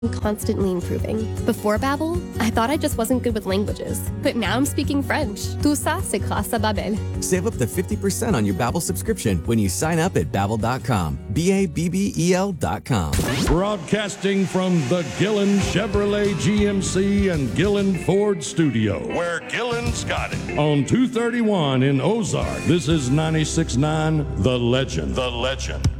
constantly improving. Before Babbel, I thought I just wasn't good with languages, but now I'm speaking French. Tout ça, c'est grâce à Babbel. Save up to 50% on your Babbel subscription when you sign up at Babbel.com. Babbel.com. Broadcasting from the Gillen Chevrolet GMC and Gillen Ford studio, where Gillen's got it. On 231 in Ozark, this is 96.9 The Legend. The Legend.